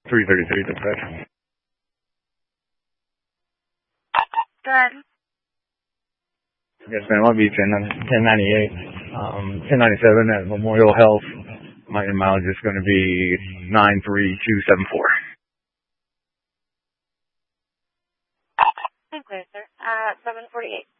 333 dispatch. Go ahead. Yes, ma'am. I'll be 1098. 1097 at Memorial Health. My mileage is going to be 93274. Okay, sir. 748.